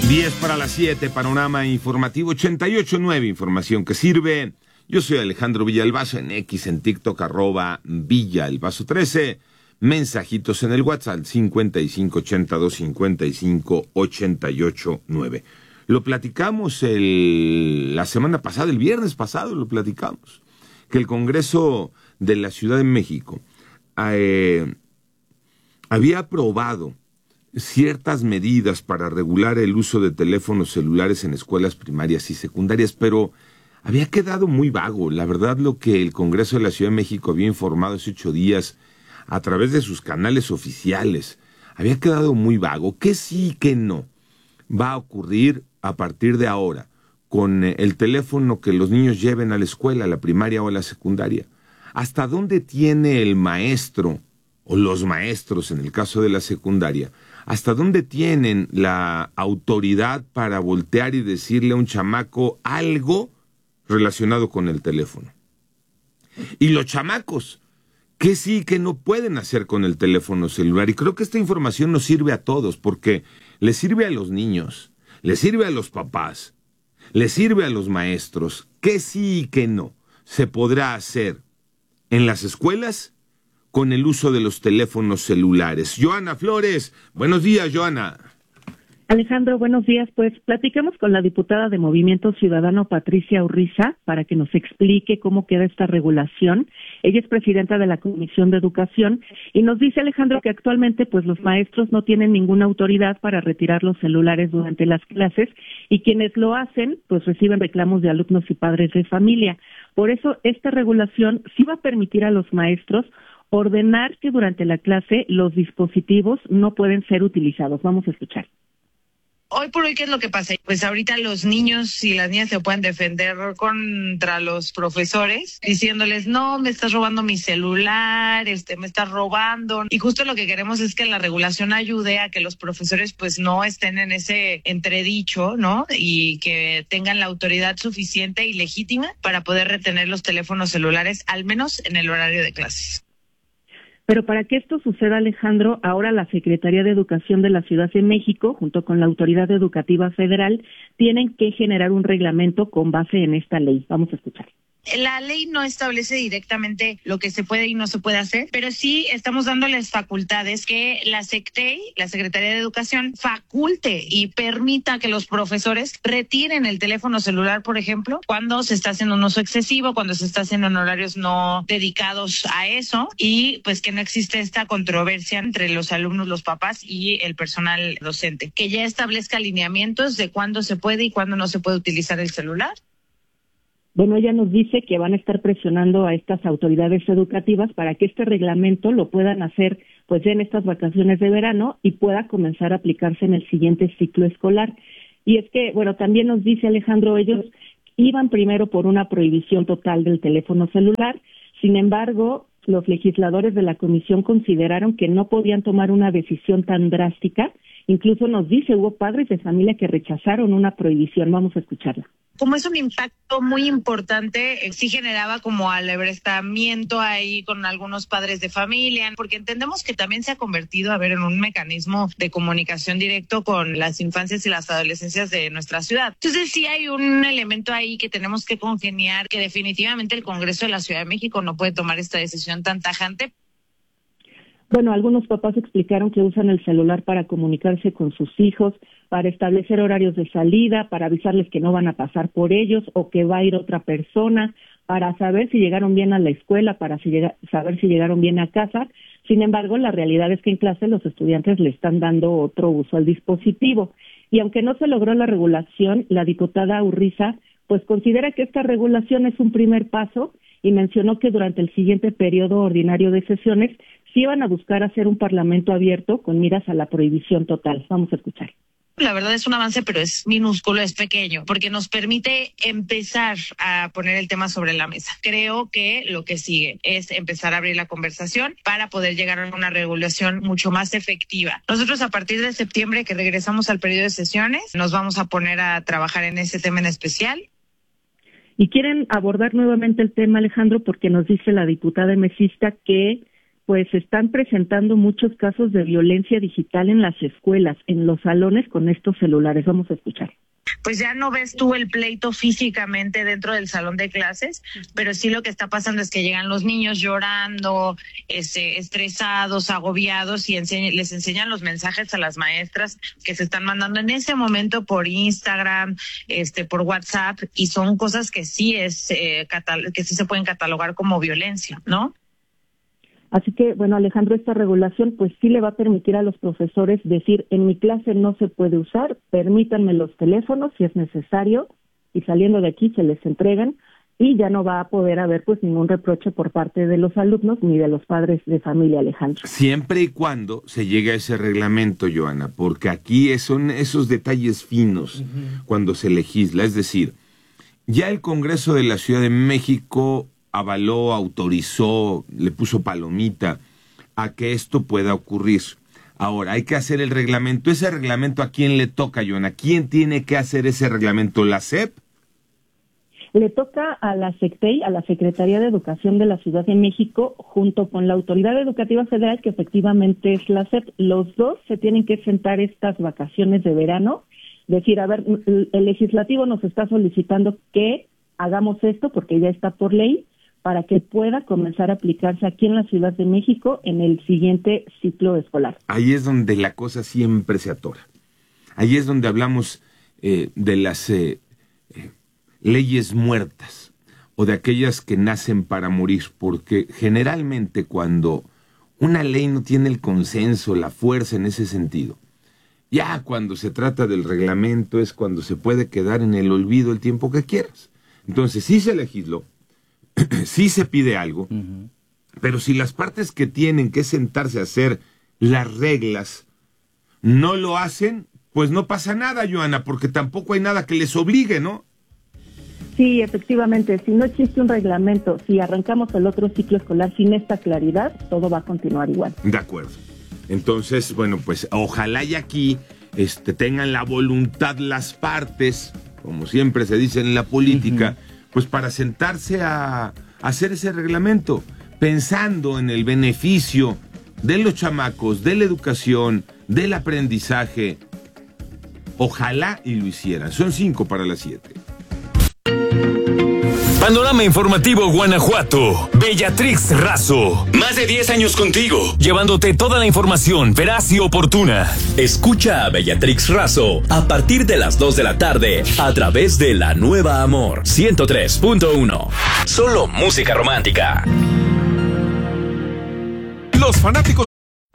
10 para las 7, panorama informativo 88.9, información que sirve. Yo soy Alejandro Villalbazo, en X, en TikTok, @Villalbazo13. Mensajitos en el WhatsApp, 5582-5588-9. Lo platicamos la semana pasada, el viernes pasado lo platicamos, que el Congreso de la Ciudad de México había aprobado ciertas medidas para regular el uso de teléfonos celulares en escuelas primarias y secundarias, pero había quedado muy vago. La verdad, lo que el Congreso de la Ciudad de México había informado hace 8 días a través de sus canales oficiales, había quedado muy vago. ¿Qué sí, qué no va a ocurrir a partir de ahora con el teléfono que los niños lleven a la escuela, a la primaria o a la secundaria? ¿Hasta dónde tiene el maestro o los maestros, en el caso de la secundaria, hasta dónde tienen la autoridad para voltear y decirle a un chamaco algo relacionado con el teléfono? Y los chamacos, ¿qué sí, qué no pueden hacer con el teléfono celular? Y creo que esta información nos sirve a todos, porque le sirve a los niños, le sirve a los papás, le sirve a los maestros. ¿Qué sí y qué no se podrá hacer en las escuelas con el uso de los teléfonos celulares? Joana Flores, buenos días, Joana. Alejandro, buenos días. Pues platicamos con la diputada de Movimiento Ciudadano, Patricia Urriza, para que nos explique cómo queda esta regulación. Ella es presidenta de la Comisión de Educación y nos dice, Alejandro, que actualmente pues los maestros no tienen ninguna autoridad para retirar los celulares durante las clases, y quienes lo hacen pues reciben reclamos de alumnos y padres de familia. Por eso esta regulación sí va a permitir a los maestros ordenar que durante la clase los dispositivos no pueden ser utilizados. Vamos a escuchar. Hoy por hoy, ¿qué es lo que pasa? Pues ahorita los niños y las niñas se pueden defender contra los profesores diciéndoles, no, me estás robando mi celular, me estás robando. Y justo lo que queremos es que la regulación ayude a que los profesores pues no estén en ese entredicho, ¿no? Y que tengan la autoridad suficiente y legítima para poder retener los teléfonos celulares, al menos en el horario de clases. Pero para que esto suceda, Alejandro, ahora la Secretaría de Educación de la Ciudad de México, junto con la Autoridad Educativa Federal, tienen que generar un reglamento con base en esta ley. Vamos a escuchar. La ley no establece directamente lo que se puede y no se puede hacer, pero sí estamos dándoles facultades que la SECTEI, la Secretaría de Educación, faculte y permita que los profesores retiren el teléfono celular, por ejemplo, cuando se está haciendo un uso excesivo, cuando se está haciendo en horarios no dedicados a eso, y pues que no existe esta controversia entre los alumnos, los papás y el personal docente, que ya establezca lineamientos de cuándo se puede y cuándo no se puede utilizar el celular. Bueno, ella nos dice que van a estar presionando a estas autoridades educativas para que este reglamento lo puedan hacer pues ya en estas vacaciones de verano y pueda comenzar a aplicarse en el siguiente ciclo escolar. Y es que, bueno, también nos dice Alejandro, ellos iban primero por una prohibición total del teléfono celular. Sin embargo, los legisladores de la comisión consideraron que no podían tomar una decisión tan drástica. Incluso nos dice, hubo padres de familia que rechazaron una prohibición. Vamos a escucharla. Como es un impacto muy importante, sí generaba como alebrestamiento ahí con algunos padres de familia, porque entendemos que también se ha convertido, en un mecanismo de comunicación directo con las infancias y las adolescencias de nuestra ciudad. Entonces sí hay un elemento ahí que tenemos que congeniar, que definitivamente el Congreso de la Ciudad de México no puede tomar esta decisión tan tajante. Bueno, algunos papás explicaron que usan el celular para comunicarse con sus hijos, para establecer horarios de salida, para avisarles que no van a pasar por ellos o que va a ir otra persona, para saber si llegaron bien a la escuela, para saber si llegaron bien a casa. Sin embargo, la realidad es que en clase los estudiantes le están dando otro uso al dispositivo. Y aunque no se logró la regulación, la diputada Urriza pues considera que esta regulación es un primer paso y mencionó que durante el siguiente periodo ordinario de sesiones sí iban a buscar hacer un parlamento abierto con miras a la prohibición total. Vamos a escuchar. La verdad es un avance, pero es minúsculo, es pequeño, porque nos permite empezar a poner el tema sobre la mesa. Creo que lo que sigue es empezar a abrir la conversación para poder llegar a una regulación mucho más efectiva. Nosotros a partir de septiembre, que regresamos al periodo de sesiones, nos vamos a poner a trabajar en ese tema en especial. Y quieren abordar nuevamente el tema, Alejandro, porque nos dice la diputada mesista que pues se están presentando muchos casos de violencia digital en las escuelas, en los salones con estos celulares. Vamos a escuchar. Pues ya no ves tú el pleito físicamente dentro del salón de clases, pero sí lo que está pasando es que llegan los niños llorando, estresados, agobiados, y les enseñan los mensajes a las maestras que se están mandando en ese momento por Instagram, por WhatsApp, y son cosas que sí que sí se pueden catalogar como violencia, ¿no? Así que, bueno, Alejandro, esta regulación pues sí le va a permitir a los profesores decir, en mi clase no se puede usar, permítanme los teléfonos si es necesario, y saliendo de aquí se les entregan, y ya no va a poder haber pues ningún reproche por parte de los alumnos ni de los padres de familia, Alejandro. Siempre y cuando se llegue a ese reglamento, Joana, porque aquí son esos detalles finos cuando se legisla, es decir, ya el Congreso de la Ciudad de México avaló, autorizó, le puso palomita a que esto pueda ocurrir. Ahora, hay que hacer el reglamento. ¿Ese reglamento a quién le toca, Joana? ¿Quién tiene que hacer ese reglamento? ¿La SEP? Le toca a la SECTEI, a la Secretaría de Educación de la Ciudad de México, junto con la Autoridad Educativa Federal, que efectivamente es la SEP. Los dos se tienen que sentar estas vacaciones de verano, decir, a ver, el legislativo nos está solicitando que hagamos esto, porque ya está por ley, para que pueda comenzar a aplicarse aquí en la Ciudad de México en el siguiente ciclo escolar. Ahí es donde la cosa siempre se atora. Ahí es donde hablamos de las leyes muertas o de aquellas que nacen para morir, porque generalmente cuando una ley no tiene el consenso, la fuerza en ese sentido, ya cuando se trata del reglamento es cuando se puede quedar en el olvido el tiempo que quieras. Entonces sí se legisló, sí se pide algo, pero si las partes que tienen que sentarse a hacer las reglas no lo hacen, pues no pasa nada, Joana, porque tampoco hay nada que les obligue, ¿no? Sí, efectivamente, si no existe un reglamento, si arrancamos el otro ciclo escolar sin esta claridad, todo va a continuar igual. De acuerdo. Entonces, bueno, pues ojalá y aquí tengan la voluntad las partes, como siempre se dice en la política, pues para sentarse a hacer ese reglamento, pensando en el beneficio de los chamacos, de la educación, del aprendizaje. Ojalá y lo hicieran. Son 5:07. Panorama Informativo Guanajuato. Bellatrix Razo. Más de 10 años contigo, llevándote toda la información veraz y oportuna. Escucha a Bellatrix Razo a partir de las 2 de la tarde a través de La Nueva Amor 103.1. Solo música romántica. Los fanáticos